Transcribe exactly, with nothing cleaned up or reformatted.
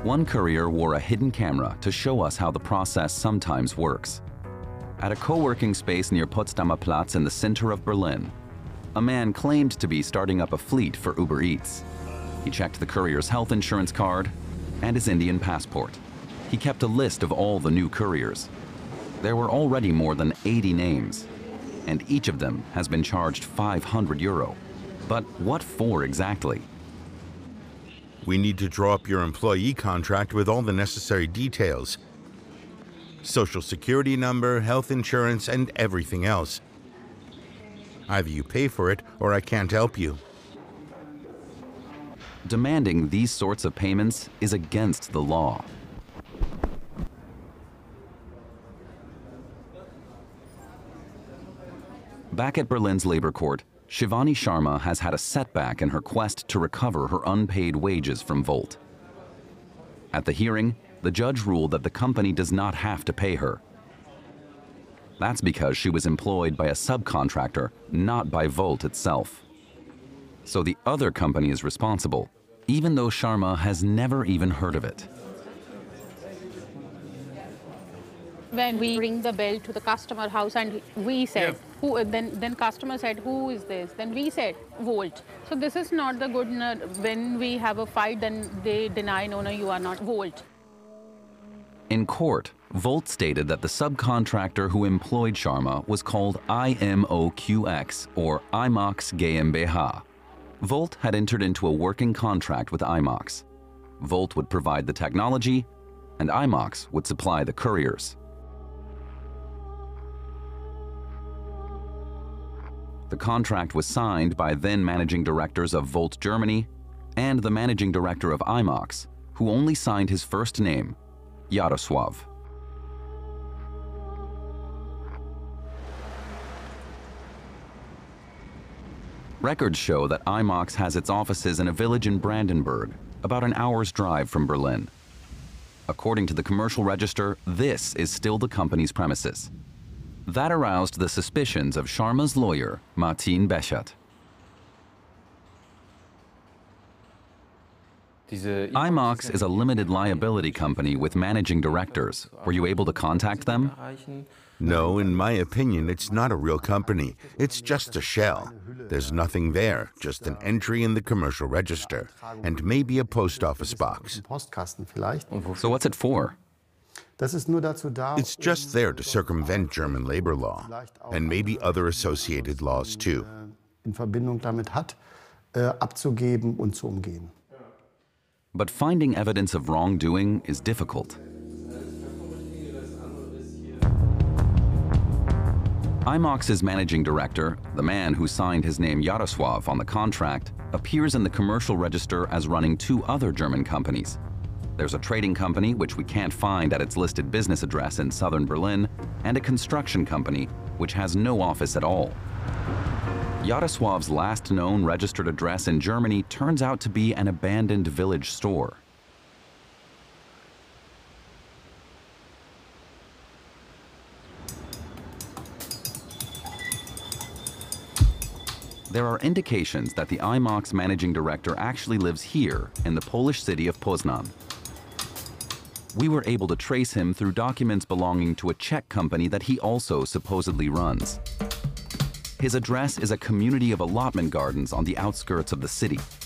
One courier wore a hidden camera to show us how the process sometimes works. At a co-working space near Potsdamer Platz in the center of Berlin, a man claimed to be starting up a fleet for Uber Eats. He checked the courier's health insurance card and his Indian passport. He kept a list of all the new couriers. There were already more than eighty names, and each of them has been charged five hundred euro. But what for exactly? We need to draw up your employee contract with all the necessary details. Social security number, health insurance, and everything else. Either you pay for it or I can't help you. Demanding these sorts of payments is against the law. Back at Berlin's labor court, Shivani Sharma has had a setback in her quest to recover her unpaid wages from Volt. At the hearing, the judge ruled that the company does not have to pay her. That's because she was employed by a subcontractor, not by Volt itself. So the other company is responsible, even though Sharma has never even heard of it. When we ring the bell to the customer house and we said, Yeah. who, then, then customer said, who is this? Then we said, Volt. So this is not the good, when we have a fight, then they deny, no, no, you are not Volt. In court, Volt stated that the subcontractor who employed Sharma was called I M O Q X or IMOX GmbH. Volt had entered into a working contract with IMOX. Volt would provide the technology, and IMOX would supply the couriers. The contract was signed by then managing directors of Volt Germany and the managing director of IMOX, who only signed his first name, Yaroslav. Records show that IMOX has its offices in a village in Brandenburg, about an hour's drive from Berlin. According to the commercial register, this is still the company's premises. That aroused the suspicions of Sharma's lawyer, Martin Bechert. IMOX is a limited liability company with managing directors. Were you able to contact them? No, in my opinion, it's not a real company. It's just a shell. There's nothing there, just an entry in the commercial register, and maybe a post office box. So what's it for? It's just there to circumvent German labor law, and maybe other associated laws too. But finding evidence of wrongdoing is difficult. IMOX's managing director, the man who signed his name Yaroslav on the contract, appears in the commercial register as running two other German companies. There's a trading company, which we can't find at its listed business address in southern Berlin, and a construction company, which has no office at all. Yaroslav's last known registered address in Germany turns out to be an abandoned village store. There are indications that the IMOX managing director actually lives here in the Polish city of Poznan. We were able to trace him through documents belonging to a Czech company that he also supposedly runs. His address is a community of allotment gardens on the outskirts of the city.